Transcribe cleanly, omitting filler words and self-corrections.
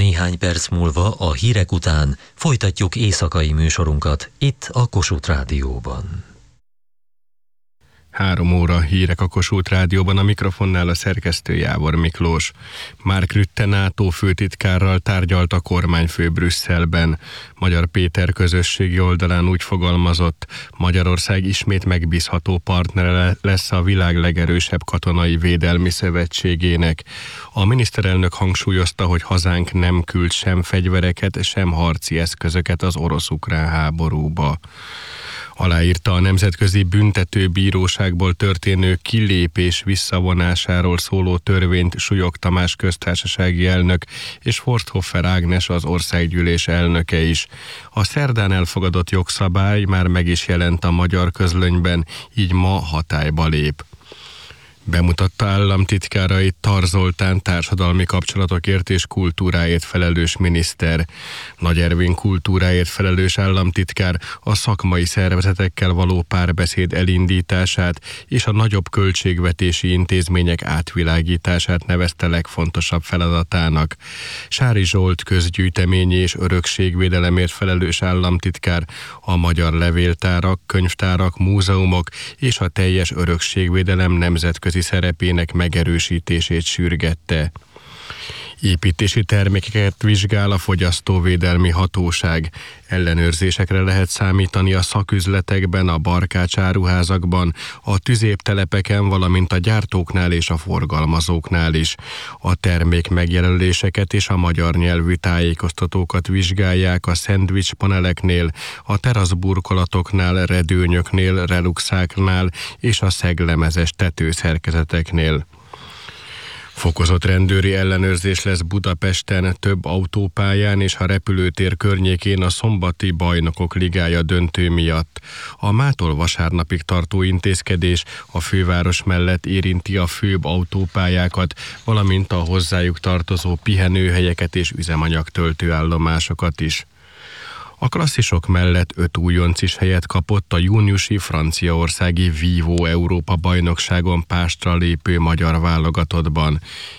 Néhány perc múlva a hírek után folytatjuk éjszakai műsorunkat itt a Kossuth Rádióban. 3 óra hírek a Kossuth Rádióban, a mikrofonnál a szerkesztő Jávor Miklós. Mark Rutte NATO főtitkárral tárgyalt a kormányfő Brüsszelben. Magyar Péter közösségi oldalán úgy fogalmazott, Magyarország ismét megbízható partnere lesz a világ legerősebb katonai védelmi szövetségének. A miniszterelnök hangsúlyozta, hogy hazánk nem küld sem fegyvereket, sem harci eszközöket az orosz-ukrán háborúba. Aláírta a Nemzetközi Büntetőbíróságból történő kilépés visszavonásáról szóló törvényt Súlyog Tamás köztársasági elnök és Forsthoffer Ágnes az országgyűlés elnöke is. A szerdán elfogadott jogszabály már meg is jelent a magyar közlönyben, így ma hatályba lép. Bemutatta államtitkárait Tar Zoltán társadalmi kapcsolatokért és kultúráért felelős miniszter. Nagy Ervin kultúráért felelős államtitkár a szakmai szervezetekkel való párbeszéd elindítását és a nagyobb költségvetési intézmények átvilágítását nevezte legfontosabb feladatának. Sári Zsolt közgyűjteményi és örökségvédelemért felelős államtitkár a magyar levéltárak, könyvtárak, múzeumok és a teljes örökségvédelem nemzetközi szerepének megerősítését sürgette. Építési termékeket vizsgál a Fogyasztóvédelmi Hatóság. Ellenőrzésekre lehet számítani a szaküzletekben, a barkácsáruházakban, a tüzéptelepeken, valamint a gyártóknál és a forgalmazóknál is. A termék megjelöléseket és a magyar nyelvű tájékoztatókat vizsgálják a szendvics paneleknél, a teraszburkolatoknál, redőnyöknél, reluxáknál és a szeglemezes tetőszerkezeteknél. Fokozott rendőri ellenőrzés lesz Budapesten, több autópályán és a repülőtér környékén a szombati Bajnokok Ligája döntő miatt. A mától vasárnapig tartó intézkedés a főváros mellett érinti a főbb autópályákat, valamint a hozzájuk tartozó pihenőhelyeket és üzemanyagtöltőállomásokat is. A klasszisok mellett 5 újonc is helyet kapott a júniusi franciaországi Vivo Európa bajnokságon pástra lépő magyar válogatottban.